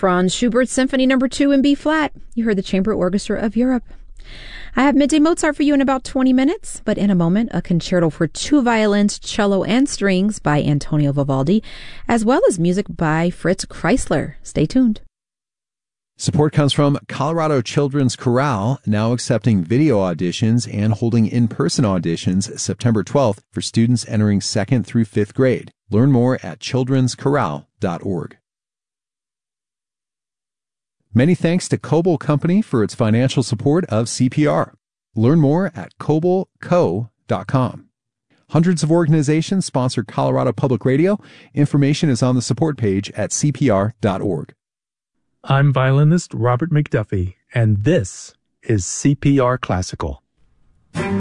Franz Schubert's Symphony No. 2 in B-flat. You heard the Chamber Orchestra of Europe. I have Midday Mozart for you in about 20 minutes, but in a moment, a concerto for 2 violins, cello, and strings by Antonio Vivaldi, as well as music by Fritz Kreisler. Stay tuned. Support comes from Colorado Children's Chorale, now accepting video auditions and holding in-person auditions September 12th for students entering 2nd through 5th grade. Learn more at childrenschorale.org. Many thanks to Coble Company for its financial support of CPR. Learn more at cobleco.com. Hundreds of organizations sponsor Colorado Public Radio. Information is on the support page at cpr.org. I'm violinist Robert McDuffie, and this is CPR Classical.